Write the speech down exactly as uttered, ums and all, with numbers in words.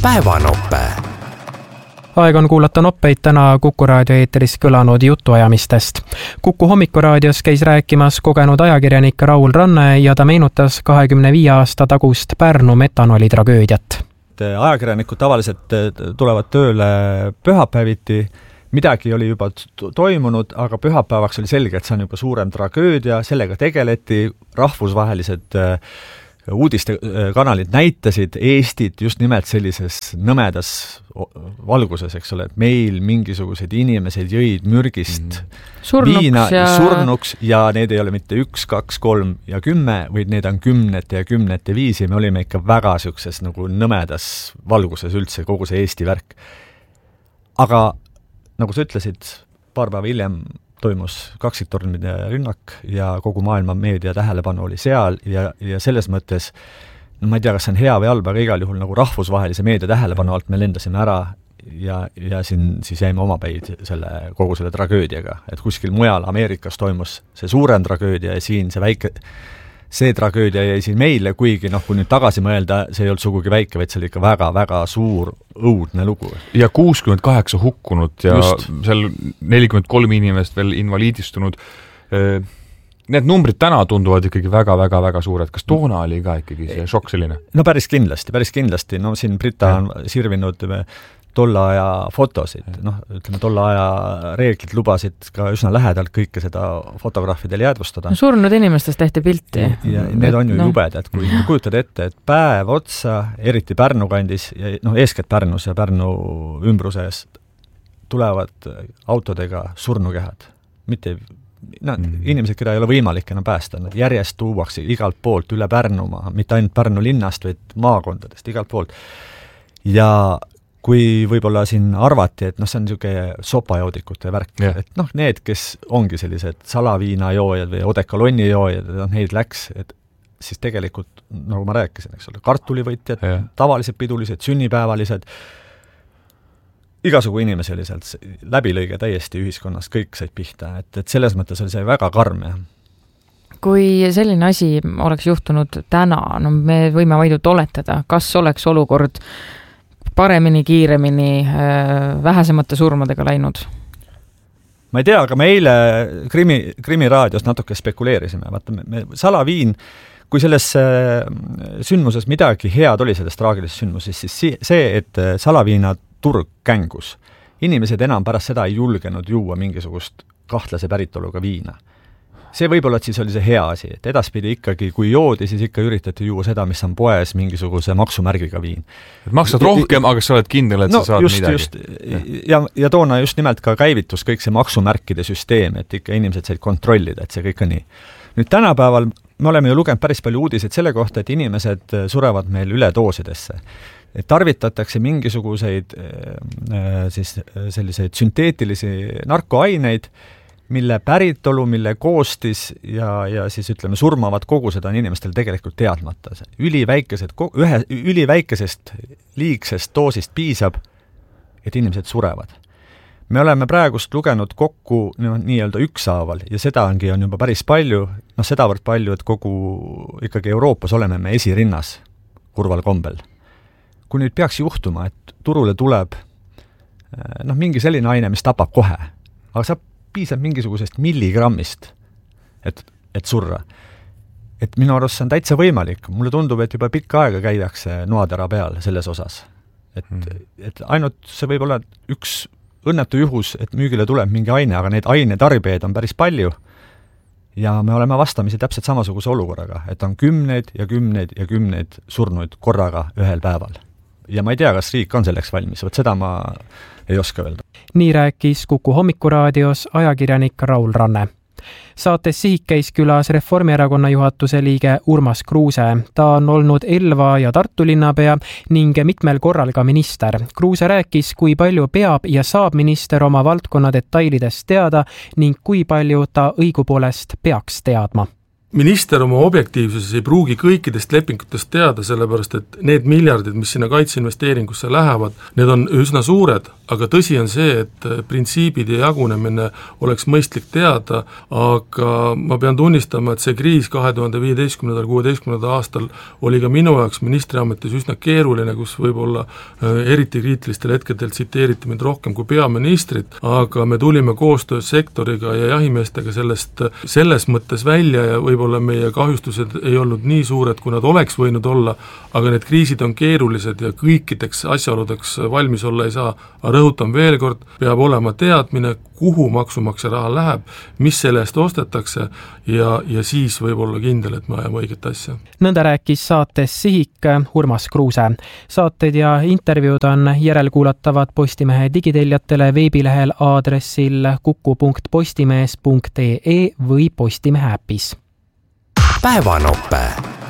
Päevanope. Aeg on kuulata noppeid täna Kuku raadio eeteris kõlanud jutuajamistest. Kuku hommikuraadios käis rääkimas kogenud ajakirjanik Raul Ranne ja ta meenutas kahekümne viie aasta tagust Pärnu metanoli tragöödiat. Ajakirjanikud tavaliselt tulevad tööle pühapäeviti, midagi oli juba toimunud, aga pühapäevaks oli selge, et see on juba suurem tragöödia, sellega tegeleti, rahvusvahelised uudistekanalid näitasid Eestit just nimelt sellises nõmedas valguses, eks ole, et meil mingisugused inimesed jõid mürgist surnuks viina ja... surnuks ja need ei ole mitte üks, kaks, kolm ja kümme, vaid need on kümnete ja kümnete viisi. Me olime ikka väga siukses nagu nõmedas valguses üldse kogu see Eesti värk. Aga nagu sa ütlesid, paar päeva hiljem toimus kaksiktornide rünnak ja kogu maailma meedia tähelepanu oli seal ja, ja selles mõttes, no ma ei tea, kas see on hea või halb, aga igal juhul nagu rahvusvahelise meedia tähelepanu alt me lendasime ära ja, ja siin siis jäime omapäid selle, kogu selle tragöödiaga, et kuskil mujal Ameerikas toimus see suurem tragöödia ja siin see väike, see tragöödia jäi siin meile, kuigi noh, kui nüüd tagasi mõelda, see ei olnud sugugi väike, vaid see oli ikka väga-väga suur õudne lugu. Ja kuuskümmend kaheksa hukkunud ja Just. seal nelikümmend kolm inimest veel invaliidistunud. Need numbrid täna tunduvad ikkagi väga-väga-väga suured. Kas toona oli ka ikkagi see šokk selline? No päris kindlasti, päris kindlasti. No siin Brita on sirvinud tolla aja fotosid. Noh, ütleme, tolla aja reeglid lubasid ka üsna lähedalt kõike seda fotograafidele jäädvustada. No, surnud inimestest tehti pilti. Ja, ja need on ju no. jubedad, kui kujutad ette, et päev otsa, eriti Pärnu kandis, ja, noh, eeskätt Pärnus ja Pärnu ümbruses tulevad autodega surnukehad. Mitte, no, mm. inimesed, keda ei ole võimalik enam päästa, nad järjest tuuakse igalt poolt üle Pärnumaa, mitte ainult Pärnu linnast, vaid maakondadest igalt poolt. Ja kui võib-olla siin arvati, et noh, see on niisugune sopajoodikute värk, yeah. et noh, need, kes ongi sellised salaviinajoojad või odekolonni joojad, neid läks, et siis tegelikult, nagu ma rääkisin, eks ole, kartulivõitjad, yeah. tavalised pidulised, sünnipäevalised, igasugu inimesi oli sealt läbilõige täiesti ühiskonnas, kõik said pihta, et, et selles mõttes oli see väga karm. Ja. Kui selline asi oleks juhtunud täna, no me võime vaid oletada, kas oleks olukord paremini, kiiremini, vähesemate surmadega läinud? Ma ei tea, aga me eile Krimi, Krimi raadios natuke spekuleerisime. Vaata, me, me, salaviin, kui selles sündmuses midagi head oli selles traagilisest sündmuses, siis see, et salaviina turg kängus. Inimesed enam pärast seda ei julgenud juua mingisugust kahtlase päritoluga viina. See võib-olla, et siis oli see hea asi, et edaspidi ikkagi, kui joodi, siis ikka üritati juua seda, mis on poes mingisuguse maksumärgiga viin. Et maksad rohkem, aga sa oled kindel, et no, sa saad just, midagi. Just. Ja, ja toona just nimelt ka käivitus kõik see maksumärkide süsteem, et ikka inimesed said kontrollida, et see kõik on nii. Nüüd tänapäeval me oleme ju lugenud päris palju uudiseid selle kohta, et inimesed surevad meil üledoosidesse. Et tarvitatakse mingisuguseid siis selliseid sünteetilisi narkoaineid, mille päritolu, mille koostis ja, ja siis ütleme surmavad kogused on inimestel tegelikult teadmata. Üliväikesed, ühe, üliväikesest liigsest doosist piisab, et inimesed surevad. Me oleme praegust lugenud kokku no, nii-öelda ükshaaval ja seda ongi on juba päris palju, noh sedavõrd palju, et kogu ikkagi Euroopas oleme me esirinnas kurval kombel. Kui nüüd peaks juhtuma, et turule tuleb noh, mingi selline aine, mis tapab kohe, aga saab piisab mingisugusest milligrammist, et, et surra. Et minu arust see on täitsa võimalik. Mulle tundub, et juba pikka aega käidakse noatera peal selles osas. Et, hmm. et ainult see võib olla üks õnnetu juhus, et müügile tuleb mingi aine, aga need ainetarbijaid on päris palju. Ja me oleme vastamisi täpselt samasuguse olukorraga, et on kümneid ja kümneid ja kümneid surnuid korraga ühel päeval. Ja ma ei tea, kas riik on selleks valmis, võt seda ma ei oska öelda. Nii rääkis Kuku hommikuraadios ajakirjanik Raul Ranne. Saates Sihik käis külas Reformierakonna juhatuse liige Urmas Kruuse. Ta on olnud Elva ja Tartu linnapea ning mitmel korral ka minister. Kruuse rääkis, kui palju peab ja saab minister oma valdkonna detailidest teada ning kui palju ta õigupoolest peaks teadma. minister oma objektiivsuses ei pruugi kõikidest lepingutest teada, sellepärast et need miljardid, mis sinna kaitseinvesteeringusse lähevad, need on üsna suured, aga tõsi on see, et printsiibid ja jagunemine oleks mõistlik teada, aga ma pean tunnistama, et see kriis kahe tuhande viieteistkümnendal kuueteistkümnendal aastal oli ka minu jaoks ministriametis üsna keeruline, kus võib-olla eriti kriitilistel hetkedel tsiteeriti mind rohkem kui peaministrit, aga me tulime koostöös sektoriga ja jahimeestega sellest, selles mõttes välja ja võib-olla meie kahjustused ei olnud nii suured, kui nad oleks võinud olla, aga need kriisid on keerulised ja kõikideks asjaoludeks valmis olla ei saa. Rõhutan veel kord, peab olema teadmine, kuhu maksumaksja raha läheb, mis selle eest ostetakse ja, ja siis võib olla kindel, et me ajame õiget asja. Nõnda rääkis saates Sihik Urmas Kruuse. Saated ja intervjuud on järelkuulatavad Postimehe digiteljatele veebilehel aadressil kuku punkt postimees punkt ee või Postimehe äpis. Päevanope.